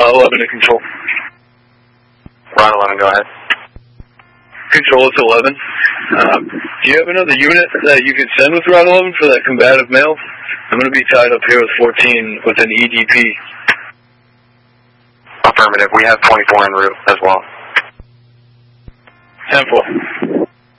11 to Control. Rod 11, go ahead. Control, it's 11. Do you have another unit that you could send with Rod 11 for that combative mail? I'm going to be tied up here with 14 with an EDP. Affirmative. We have 24 en route as well. 10-4.